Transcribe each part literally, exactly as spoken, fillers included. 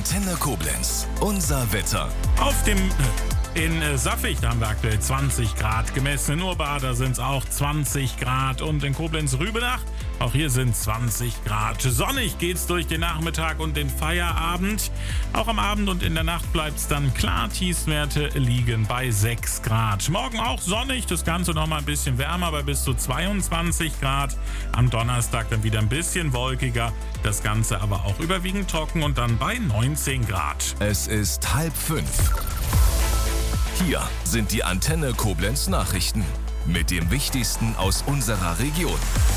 Antenne Koblenz. Unser Wetter. Auf dem in äh, Saffig, da haben wir aktuell zwanzig Grad gemessen. In Urbader sind es auch zwanzig Grad und in Koblenz-Rübenach, auch hier sind zwanzig Grad. Sonnig geht's durch den Nachmittag und den Feierabend. Auch am Abend und in der Nacht bleibt es dann klar. Tiefstwerte liegen bei sechs Grad. Morgen auch sonnig, das Ganze noch mal ein bisschen wärmer bei bis zu zweiundzwanzig Grad. Am Donnerstag dann wieder ein bisschen wolkiger. Das Ganze aber auch überwiegend trocken und dann bei neunzehn Grad. Es ist halb fünf. Hier sind die Antenne Koblenz Nachrichten mit dem Wichtigsten aus unserer Region.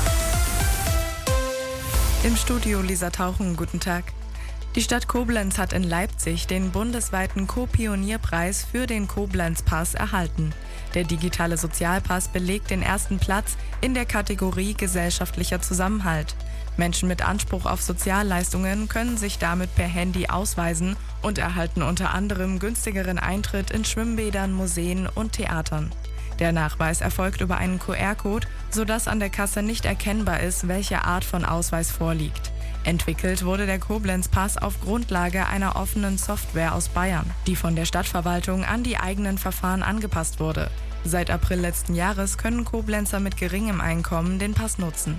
Im Studio Lisa Tauchen, guten Tag. Die Stadt Koblenz hat in Leipzig den bundesweiten Co-Pionierpreis für den Koblenz-Pass erhalten. Der digitale Sozialpass belegt den ersten Platz in der Kategorie gesellschaftlicher Zusammenhalt. Menschen mit Anspruch auf Sozialleistungen können sich damit per Handy ausweisen und erhalten unter anderem günstigeren Eintritt in Schwimmbädern, Museen und Theatern. Der Nachweis erfolgt über einen Q R-Code, sodass an der Kasse nicht erkennbar ist, welche Art von Ausweis vorliegt. Entwickelt wurde der Koblenz-Pass auf Grundlage einer offenen Software aus Bayern, die von der Stadtverwaltung an die eigenen Verfahren angepasst wurde. Seit April letzten Jahres können Koblenzer mit geringem Einkommen den Pass nutzen.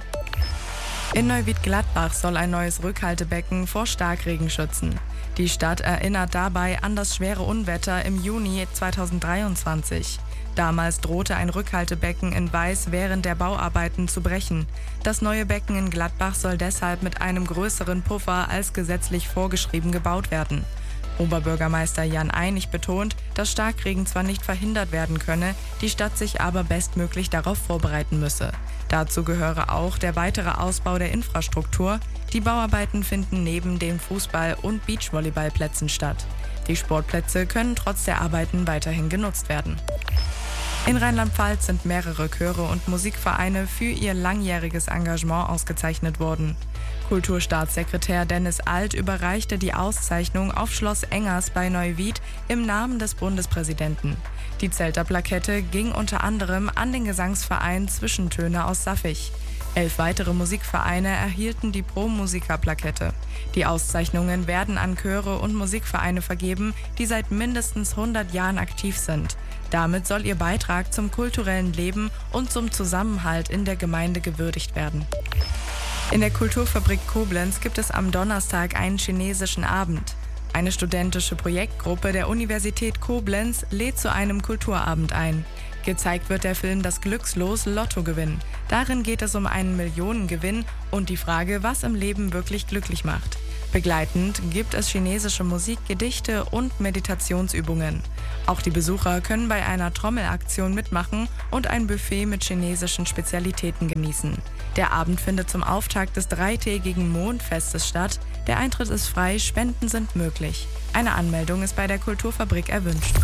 In Neuwied-Gladbach soll ein neues Rückhaltebecken vor Starkregen schützen. Die Stadt erinnert dabei an das schwere Unwetter im Juni zweitausenddreiundzwanzig. Damals drohte ein Rückhaltebecken in Weiß während der Bauarbeiten zu brechen. Das neue Becken in Gladbach soll deshalb mit einem größeren Puffer als gesetzlich vorgeschrieben gebaut werden. Oberbürgermeister Jan Einig betont, dass Starkregen zwar nicht verhindert werden könne, die Stadt sich aber bestmöglich darauf vorbereiten müsse. Dazu gehöre auch der weitere Ausbau der Infrastruktur. Die Bauarbeiten finden neben den Fußball- und Beachvolleyballplätzen statt. Die Sportplätze können trotz der Arbeiten weiterhin genutzt werden. In Rheinland-Pfalz sind mehrere Chöre und Musikvereine für ihr langjähriges Engagement ausgezeichnet worden. Kulturstaatssekretär Dennis Alt überreichte die Auszeichnung auf Schloss Engers bei Neuwied im Namen des Bundespräsidenten. Die Zelter-Plakette ging unter anderem an den Gesangsverein Zwischentöne aus Saffig. Elf weitere Musikvereine erhielten die Pro-Musiker-Plakette. Die Auszeichnungen werden an Chöre und Musikvereine vergeben, die seit mindestens hundert Jahren aktiv sind. Damit soll ihr Beitrag zum kulturellen Leben und zum Zusammenhalt in der Gemeinde gewürdigt werden. In der Kulturfabrik Koblenz gibt es am Donnerstag einen chinesischen Abend. Eine studentische Projektgruppe der Universität Koblenz lädt zu einem Kulturabend ein. Gezeigt wird der Film Das Glückslos Lottogewinn. Darin geht es um einen Millionengewinn und die Frage, was im Leben wirklich glücklich macht. Begleitend gibt es chinesische Musik, Gedichte und Meditationsübungen. Auch die Besucher können bei einer Trommelaktion mitmachen und ein Buffet mit chinesischen Spezialitäten genießen. Der Abend findet zum Auftakt des dreitägigen Mondfestes statt. Der Eintritt ist frei, Spenden sind möglich. Eine Anmeldung ist bei der Kulturfabrik erwünscht.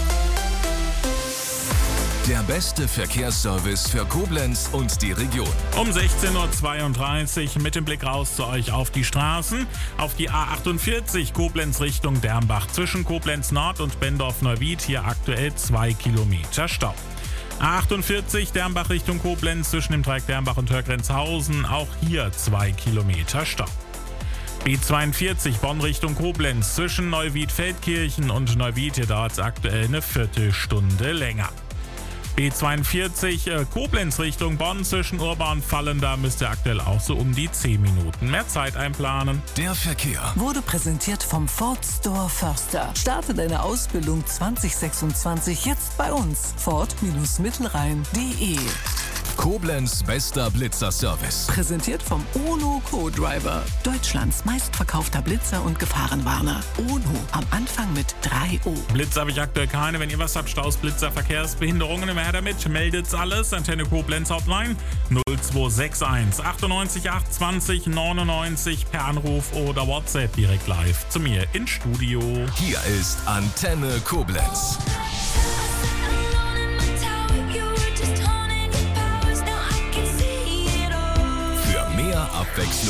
Der beste Verkehrsservice für Koblenz und die Region. Um sechzehn Uhr zweiunddreißig mit dem Blick raus zu euch auf die Straßen. Auf die A achtundvierzig Koblenz Richtung Dermbach. Zwischen Koblenz Nord und Bendorf-Neuwied hier aktuell zwei Kilometer Stau. A achtundvierzig Dermbach Richtung Koblenz zwischen dem Dreieck Dermbach und Hörgrenzhausen. Auch hier zwei Kilometer Stau. B zweiundvierzig Bonn Richtung Koblenz zwischen Neuwied-Feldkirchen und Neuwied. Hier dauert es aktuell eine Viertelstunde länger. B zweiundvierzig äh, Koblenz Richtung Bonn zwischen Urba und Fallen, da müsst ihr aktuell auch so um die zehn Minuten mehr Zeit einplanen. Der Verkehr wurde präsentiert vom Ford Store Förster. Starte deine Ausbildung zwanzig sechsundzwanzig jetzt bei uns. Ford-Mittelrhein punkt de. Koblenz bester Blitzer-Service. Präsentiert vom Ono Co-Driver. Deutschlands meistverkaufter Blitzer und Gefahrenwarner. Ono, am Anfang mit drei O. Blitzer habe ich aktuell keine. Wenn ihr was habt, Staus, Blitzer, Verkehrsbehinderungen, immer her damit. Meldet's alles. Antenne Koblenz Hotline null zwei sechs eins achtundneunzig acht zwanzig neunundneunzig per Anruf oder WhatsApp direkt live zu mir ins Studio. Hier ist Antenne Koblenz. Für mehr Abwechslung